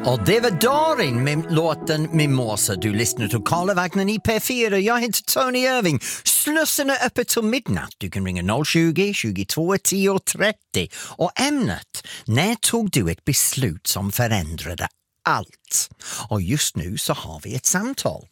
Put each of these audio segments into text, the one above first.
Och det var Darin med låten Mimosa. Du lyssnar till Karlavagnen i P4. Jag heter Tony Irving. Slussen är öppet till midnatt. Du kan ringa 020 22 10 30. Och ämnet, när tog du ett beslut som förändrade allt? Och just nu så har vi ett samtal.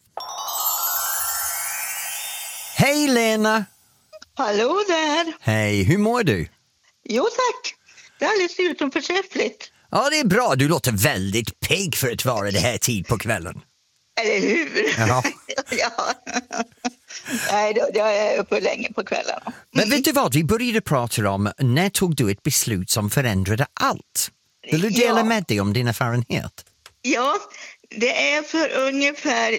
Hej Lena! Hallå där! Hej, hur mår du? Jo tack, det är alldeles utomförträffligt. Ja, det är bra. Du låter väldigt pigg för att vara det här tid på kvällen. Eller hur? Ja. Ja. Nej, då, jag är uppe länge på kvällen. Men vet du vad, vi började prata om när tog du ett beslut som förändrade allt? Vill du dela med dig om din erfarenhet? Ja, det är för ungefär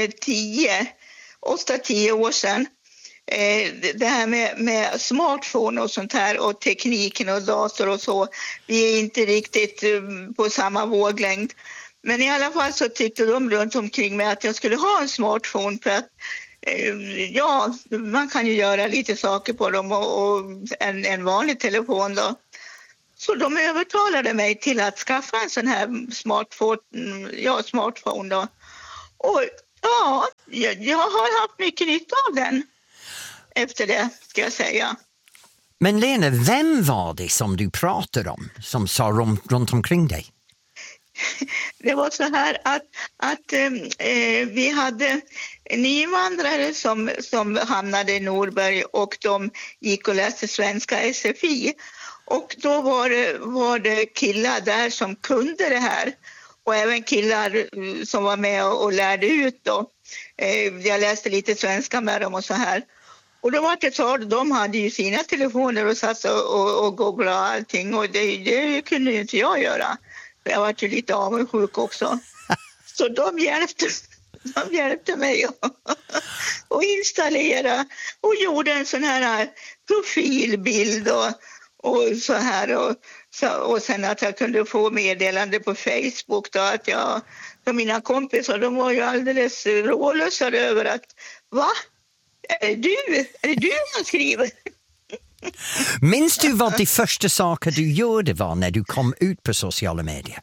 8-10 år sedan. Det här med smartphone och sånt här och tekniken och dator och så, vi är inte riktigt på samma våglängd. Men i alla fall så tyckte de runt omkring mig att jag skulle ha en smartphone för att ja, man kan ju göra lite saker på dem och en vanlig telefon då. Så de övertalade mig till att skaffa en sån här smartphone då. Och ja, jag har haft mycket nytta av den. Efter det ska jag säga. Men Lena, vem var det som du pratade om som sa runt omkring dig? Det var så här att vi hade en invandrare som hamnade i Norberg och de gick och läste svenska SFI. Och då var det killar där som kunde det här. Och även killar som var med och lärde ut då. Jag läste lite svenska med dem och så här. Och då var det så att de hade ju sina telefoner och satt och googlade allting. Och det kunde ju inte jag göra. Jag var ju lite avundsjuk också. Så de hjälpte mig att installera. Och gjorde en sån här profilbild och så här. Och sen att jag kunde få meddelande på Facebook då. Att för mina kompisar, de var ju alldeles rålösade över att va? Är det du som skriver? Minns du vad de första saker du gjorde var när du kom ut på sociala medier?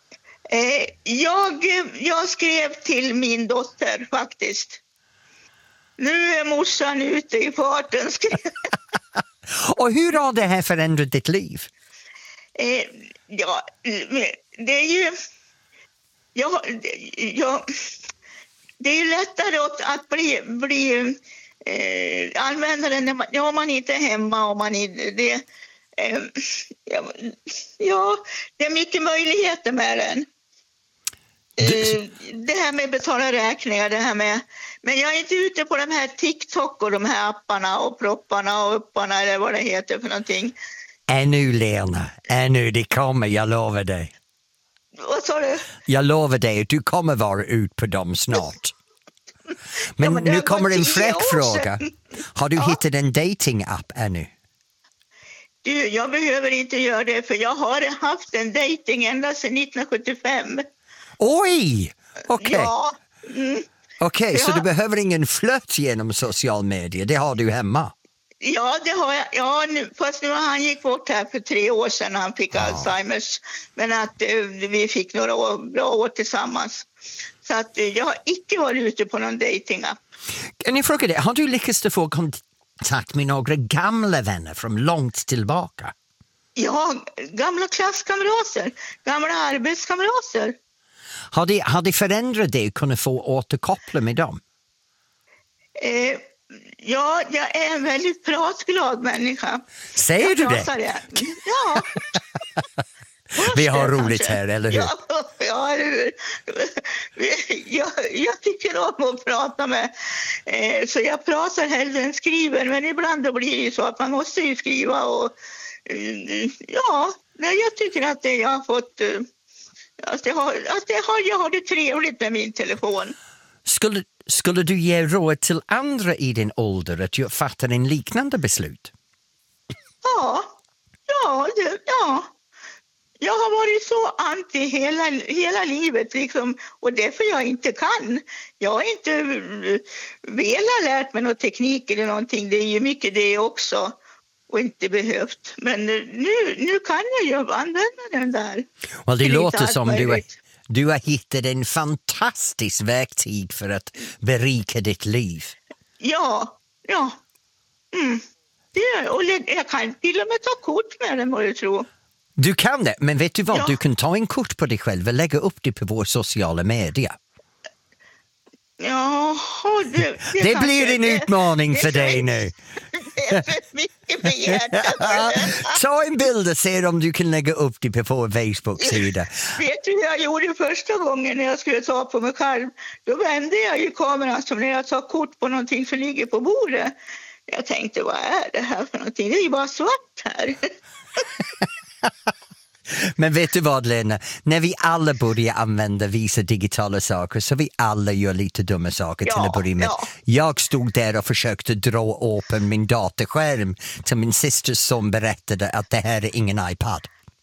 Jag skrev till min dotter faktiskt. Nu är morsan ute i farten. Och hur har det här förändrat ditt liv? Ja, det är ju... det är ju lättare att bli användare när man inte är hemma och man är det. Det är mycket möjligheter med den. Det här med betala räkningar, det här med, men jag är inte ute på de här TikTok och de här apparna och propparna och upparna eller vad det heter för någonting. Ännu Lena, det kommer, jag lovar dig. Vad sa du? Jag lovar dig att du kommer vara ut på dem snart. Men nu kommer en fräck fråga. Har du hittat en dating-app ännu? Du, jag behöver inte göra det för jag har haft en dating ända sedan 1975. Oj! Okej. Ja. Okej, så du behöver ingen flört genom social medier, det har du hemma? Ja, det har jag. Ja, fast nu han gick bort här för 3 år sedan han fick Alzheimers. Men att vi fick några bra år tillsammans. Så att jag har inte varit ute på någon dating-app. Kan jag fråga dig, har du lyckats få kontakt med några gamla vänner från långt tillbaka? Ja, gamla klasskamrater, gamla arbetskamrater. Har det förändrat dig att kunna få återkoppla med dem? Ja, jag är en väldigt pratglad människa. Säger du det? Ja. Vi har roligt här, eller hur? Ja, jag tycker om att prata med. Så jag pratar hellre än skriver. Men ibland då blir det ju så att man måste ju skriva. Och, ja, jag tycker att jag har fått... jag har det trevligt med min telefon. Skulle du ge råd till andra i din ålder att fatta en liknande beslut? Ja. Jag har varit så anti hela livet liksom, och därför jag inte kan. Jag har inte velat lärt mig någon teknik eller någonting. Det är ju mycket det också och inte behövt. Men nu kan jag ju använda den där. Well, det låter som Du har hittat en fantastisk verktyg för att berika ditt liv. Ja. Det är, och jag kan till och med ta kort med den, vad du tror. Du kan det, men vet du vad? Du kan ta en kort på dig själv och lägga upp det på våra sociala medier. Ja, det blir en utmaning för dig nu. Det är för mycket begärt. Ta en bild och se om du kan lägga upp det på vår Facebook-sida. Vet du hur jag gjorde första gången när jag skulle ta på mig själv? Då vände jag ju kameran som när jag tar kort på någonting som ligger på bordet. Jag tänkte, vad är det här för någonting? Det är ju bara svart här. Men vet du vad, Lena? När vi alla börjar använda vissa digitala saker så vi alla gör lite dumma saker till att börja med. Ja. Jag stod där och försökte dra öppen min datorskärm till min systers son berättade att det här är ingen iPad.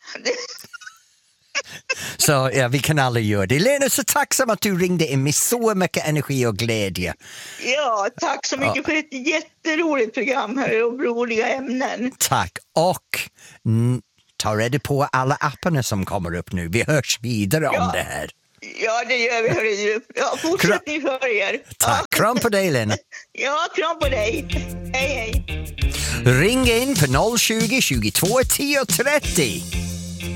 Så ja, vi kan alla göra det. Lena, så tacksam att du ringde in med så mycket energi och glädje. Ja, tack så mycket för ett jätteroligt program här och roliga ämnen. Tack, och ta reda på alla apparna som kommer upp nu. Vi hörs vidare om det här. Ja, det gör vi. Ja, fortsättning för er. Tack, kram på dig, Lena. Ja, kram på dig. Hej, hej. Ring in på 020 22 10 30.